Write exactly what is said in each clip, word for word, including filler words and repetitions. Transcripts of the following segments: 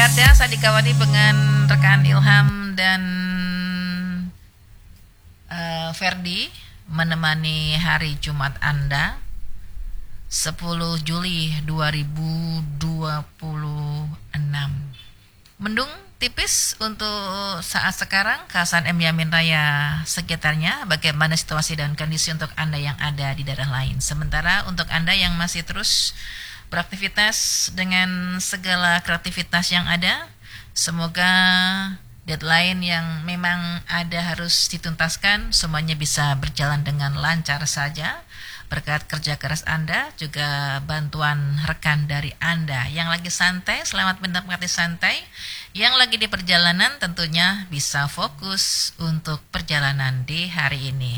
Arda, saya dikawani dengan rekan Ilham dan uh, Ferdi menemani hari Jumat Anda sepuluh Juli dua ribu dua puluh enam. Mendung tipis untuk saat sekarang, kawasan M Yamin Raya sekitarnya. Bagaimana situasi dan kondisi untuk Anda yang ada di daerah lain? Sementara untuk Anda yang masih terus beraktivitas dengan segala kreativitas yang ada, semoga deadline yang memang ada harus dituntaskan semuanya bisa berjalan dengan lancar saja berkat kerja keras Anda, juga bantuan rekan dari Anda. Yang lagi santai, selamat menikmati santai. Yang lagi di perjalanan tentunya bisa fokus untuk perjalanan di hari ini.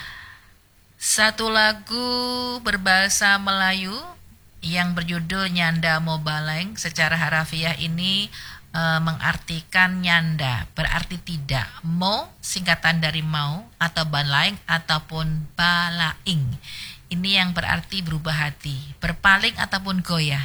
Satu lagu berbahasa Melayu yang berjudul Nyanda Mo Baleng, secara harafiah ini e, mengartikan nyanda, berarti tidak. Mo singkatan dari mau atau balaing ataupun balaing. Ini yang berarti berubah hati, berpaling ataupun goyah.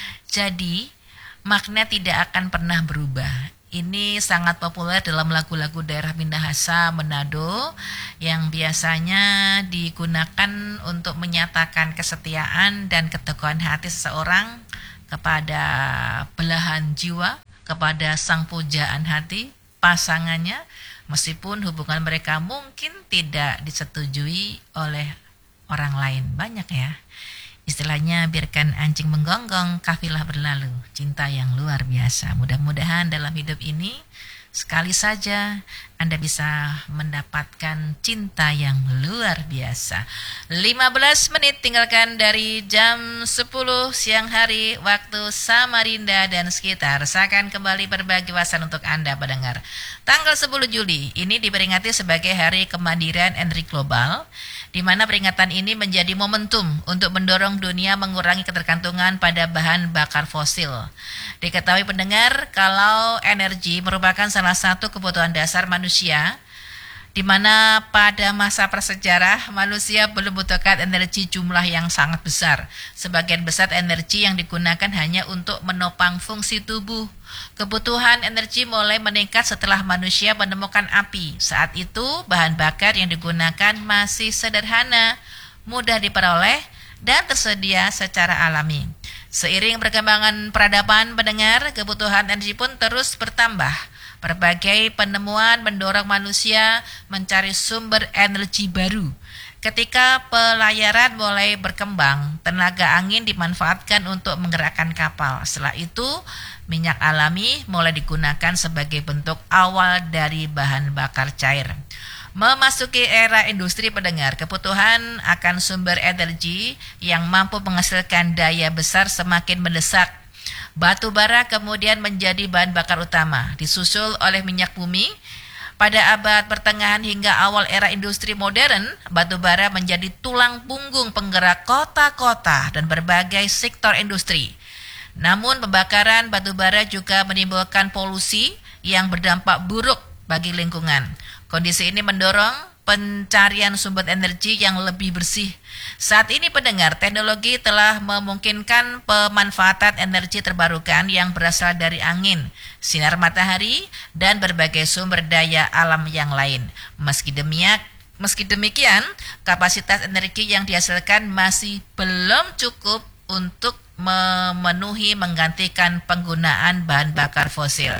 Jadi makna tidak akan pernah berubah. Ini sangat populer dalam lagu-lagu daerah Minahasa, Manado, yang biasanya digunakan untuk menyatakan kesetiaan dan keteguhan hati seseorang kepada belahan jiwa, kepada sang pujaan hati, pasangannya, meskipun hubungan mereka mungkin tidak disetujui oleh orang lain. Banyak ya. Istilahnya biarkan anjing menggonggong, kafilah berlalu. Cinta yang luar biasa. Mudah-mudahan dalam hidup ini sekali saja Anda bisa mendapatkan cinta yang luar biasa. lima belas menit tinggalkan dari jam sepuluh siang hari waktu Samarinda dan sekitar. Saya akan kembali berbagi wawasan untuk Anda pendengar. Tanggal sepuluh Juli ini diperingati sebagai Hari Kemandirian Energi Global, di mana peringatan ini menjadi momentum untuk mendorong dunia mengurangi ketergantungan pada bahan bakar fosil. Diketahui pendengar, kalau energi merupakan salah satu kebutuhan dasar manusia, di mana pada masa prasejarah manusia belum membutuhkan energi jumlah yang sangat besar. Sebagian besar energi yang digunakan hanya untuk menopang fungsi tubuh. Kebutuhan energi mulai meningkat setelah manusia menemukan api. Saat itu bahan bakar yang digunakan masih sederhana, mudah diperoleh, dan tersedia secara alami. Seiring perkembangan peradaban pendengar, kebutuhan energi pun terus bertambah. Berbagai penemuan mendorong manusia mencari sumber energi baru. Ketika pelayaran mulai berkembang, tenaga angin dimanfaatkan untuk menggerakkan kapal. Setelah itu, minyak alami mulai digunakan sebagai bentuk awal dari bahan bakar cair. Memasuki era industri pendengar, kebutuhan akan sumber energi yang mampu menghasilkan daya besar semakin mendesak. Batu bara kemudian menjadi bahan bakar utama, disusul oleh minyak bumi. Pada abad pertengahan hingga awal era industri modern, batu bara menjadi tulang punggung penggerak kota-kota dan berbagai sektor industri. Namun pembakaran batu bara juga menimbulkan polusi yang berdampak buruk bagi lingkungan. Kondisi ini mendorong pencarian sumber energi yang lebih bersih. Saat ini pendengar, teknologi telah memungkinkan pemanfaatan energi terbarukan yang berasal dari angin, sinar matahari, dan berbagai sumber daya alam yang lain. Meski demikian, meski demikian, kapasitas energi yang dihasilkan masih belum cukup untuk memenuhi menggantikan penggunaan bahan bakar fosil.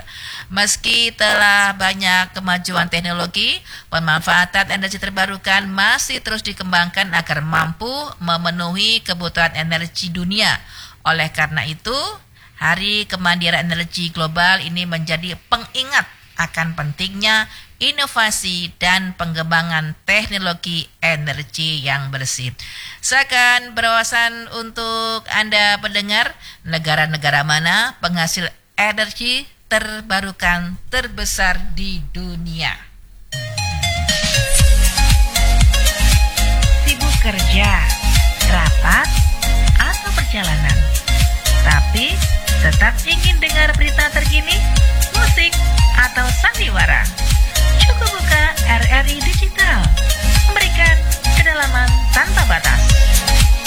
Meski telah banyak kemajuan teknologi, pemanfaatan energi terbarukan masih terus dikembangkan agar mampu memenuhi kebutuhan energi dunia. Oleh karena itu, Hari Kemandirian Energi Global ini menjadi pengingat akan pentingnya inovasi dan pengembangan teknologi energi yang bersih. Saya akan berwawasan untuk Anda pendengar, negara-negara mana penghasil energi terbarukan terbesar di dunia. Sibuk kerja, rapat, atau perjalanan, tapi tetap ingin dengar berita terkini, musik, atau sandiwara?